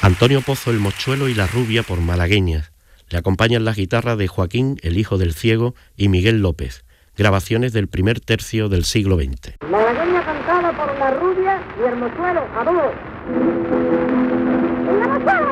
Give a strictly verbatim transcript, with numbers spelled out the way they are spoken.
Antonio Pozo el Mochuelo y La Rubia por Malagueñas. Le acompañan las guitarras de Joaquín, el hijo del ciego, y Miguel López. Grabaciones del primer tercio del siglo veinte. Malagueña cantada por La Rubia y el Mochuelo a dúo. ¡La Mochuelo!